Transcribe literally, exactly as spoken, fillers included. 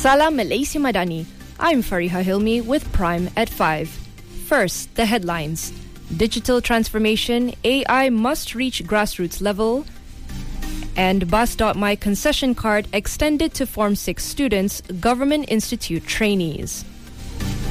Salam Malaysia Madani. I'm Fariha Hilmi with Prime at five. First, the headlines. Digital transformation, A I must reach grassroots level. And Bus.my concession card extended to Form six students, Government Institute trainees.